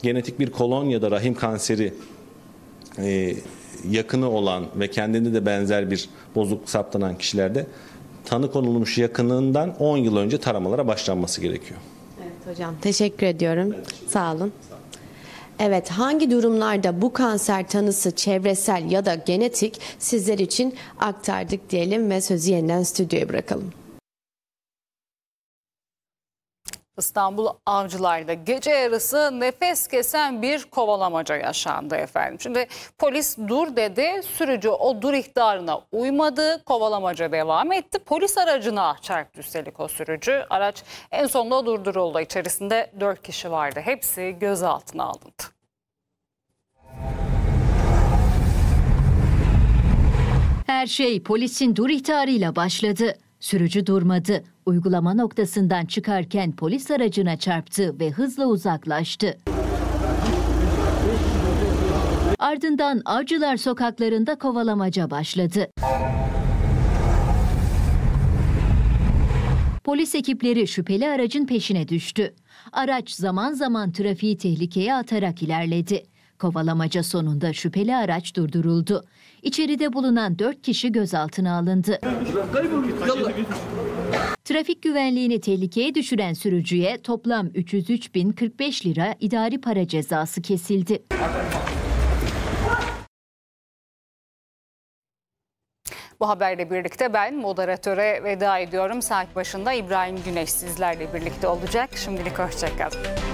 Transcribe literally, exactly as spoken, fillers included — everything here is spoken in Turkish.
genetik bir kolon ya da rahim kanseri e, yakını olan ve kendinde de benzer bir bozukluk saptanan kişilerde tanı konulmuş yakınından on yıl önce taramalara başlanması gerekiyor. Evet hocam, teşekkür ediyorum. Sağ olun. Evet, hangi durumlarda bu kanser tanısı çevresel ya da genetik sizler için aktardık diyelim ve sözü yeniden stüdyoya bırakalım. İstanbul Avcılar'da gece yarısı nefes kesen bir kovalamaca yaşandı efendim. Şimdi polis dur dedi, sürücü o dur ihtarına uymadı, kovalamaca devam etti. Polis aracına çarptı üstelik o sürücü. Araç en sonunda durduruldu. İçerisinde dört kişi vardı. Hepsi gözaltına alındı. Her şey polisin dur ihtarıyla başladı. Sürücü durmadı. Uygulama noktasından çıkarken polis aracına çarptı ve hızla uzaklaştı. Ardından Avcılar sokaklarında kovalamaca başladı. Polis ekipleri şüpheli aracın peşine düştü. Araç zaman zaman trafiği tehlikeye atarak ilerledi. Kovalamaca sonunda şüpheli araç durduruldu. İçeride bulunan dört kişi gözaltına alındı. Trafik güvenliğini tehlikeye düşüren sürücüye toplam üç yüz üç bin kırk beş lira idari para cezası kesildi. Bu haberle birlikte ben moderatöre veda ediyorum. Saat başında İbrahim Güneş sizlerle birlikte olacak. Şimdilik hoşça kalın.